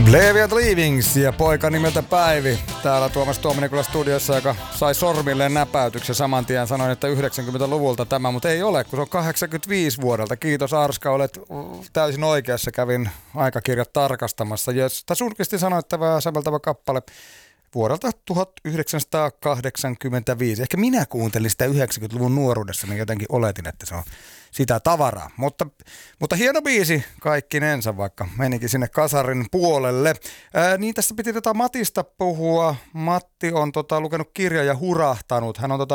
Levi and Leavings ja poika nimeltä Päivi täällä Tuomas Tuominikolla studiossa, joka sai sormilleen näpäytyksen saman tien. Sanoin, että 90-luvulta tämä, mutta ei ole, kun se on 85 vuodelta. Kiitos Arska, olet täysin oikeassa. Kävin aikakirjat tarkastamassa. Josta surkisti sanoittava ja säveltävä kappale vuodelta 1985. Ehkä minä kuuntelin sitä 90-luvun nuoruudessa, niin jotenkin oletin, että se on sitä tavaraa. Mutta hieno biisi kaikkinensa, vaikka menikin sinne kasarin puolelle. Niin tässä piti Matista puhua. Matti on lukenut kirjan ja hurahtanut. Hän on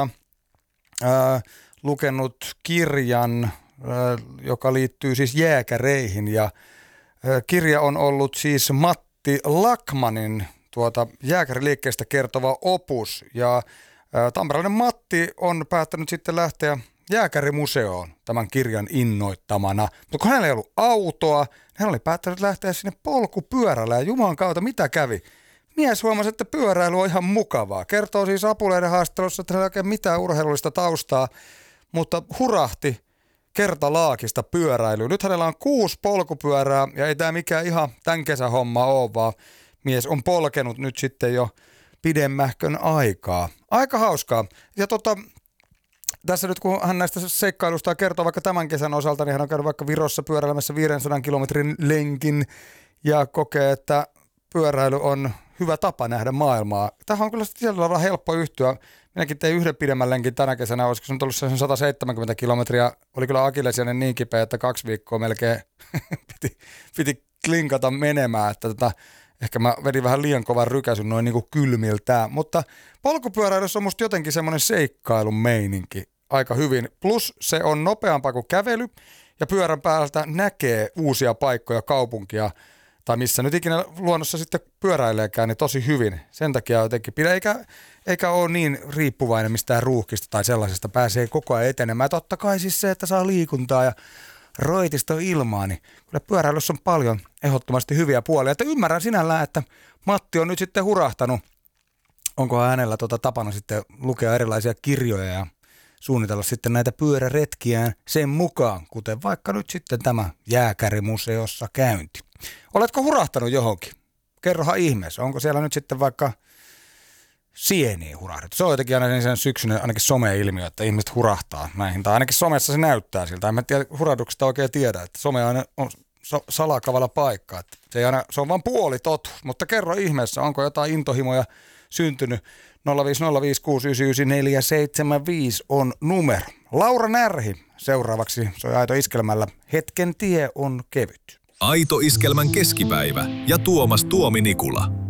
lukenut kirjan, joka liittyy siis jääkäreihin. Ja kirja on ollut siis Matti Lackmanin jääkäriliikkeestä kertova opus. Ja tamperelainen Matti on päättänyt sitten lähteä jääkärimuseoon tämän kirjan innoittamana. Mutta kun hänellä ei ollut autoa, hän oli päättänyt lähteä sinne polkupyörällä ja Jumalan kautta mitä kävi? Mies huomasi, että pyöräily on ihan mukavaa. Kertoo siis Apuleiden haastattelussa, että hänellä ei oikein mitään urheilullista taustaa, mutta hurahti kertalaakista pyöräilyyn. Nyt hänellä on 6 polkupyörää ja ei tämä mikään ihan tämän kesän homma ole, vaan mies on polkenut nyt sitten jo pidemmähkön aikaa. Aika hauskaa. Ja tässä nyt kun hän näistä seikkailusta kertoo vaikka tämän kesän osalta, niin hän on käynyt vaikka Virossa pyöräilemässä 500 kilometrin lenkin ja kokee, että pyöräily on hyvä tapa nähdä maailmaa. Tähän on kyllä siellä olla helppo yhtyä. Minäkin tein yhden pidemmän lenkin tänä kesänä, olisiko se nyt ollut sen 170 kilometriä. Oli kyllä akillesiainen niin kipeä, että 2 viikkoa melkein piti klinkata menemään, että ehkä mä vedin vähän liian kovan rykäsyn noin niin kuin kylmiltään, mutta polkupyöräilyssä on musta jotenkin semmoinen seikkailun meininki aika hyvin. Plus se on nopeampaa kuin kävely ja pyörän päältä näkee uusia paikkoja, kaupunkia tai missä nyt ikinä luonnossa sitten pyöräileekään, niin tosi hyvin. Sen takia jotenkin eikä ole niin riippuvainen mistään ruuhkista tai sellaisesta, pääsee koko ajan etenemään. Totta kai siis se, että saa liikuntaa ja roitista ilmaa, niin kyllä pyöräilyssä on paljon ehdottomasti hyviä puolia. Että ymmärrän sinällään, että Matti on nyt sitten hurahtanut. Onkohan hänellä tapana sitten lukea erilaisia kirjoja ja suunnitella sitten näitä pyöräretkiään sen mukaan, kuten vaikka nyt sitten tämä jääkärimuseossa käynti. Oletko hurahtanut johonkin? Kerrohan ihmeessä. Onko siellä nyt sitten vaikka sieniä hurahdettu? Se on jotenkin aina sen syksyn ainakin some-ilmiö, että ihmiset hurahtaa näihin. Tai ainakin somessa se näyttää siltä. En mä hurahduksesta oikein tiedä, että some aina on salakavalla paikka. Että se on vain puoli totuus. Mutta kerro ihmeessä, onko jotain intohimoja syntynyt? 05056999475 on numero. Laura Närhi seuraavaksi. Se on Aito Iskelmällä. Hetken tie on kevyt. Aito Iskelmän keskipäivä ja Tuomas Tuominikula.